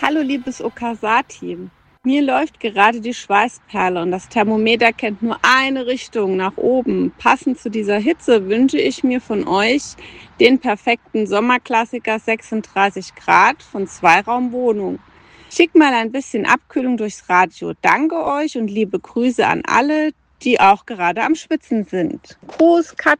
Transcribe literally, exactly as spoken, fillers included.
Hallo liebes Okasa-Team. Mir läuft gerade die Schweißperle und das Thermometer kennt nur eine Richtung, nach oben. Passend zu dieser Hitze wünsche ich mir von euch den perfekten Sommerklassiker sechsunddreißig Grad von Zweiraumwohnung. Schickt mal ein bisschen Abkühlung durchs Radio. Danke euch und liebe Grüße an alle, die auch gerade am Schwitzen sind. Gruß, Kat.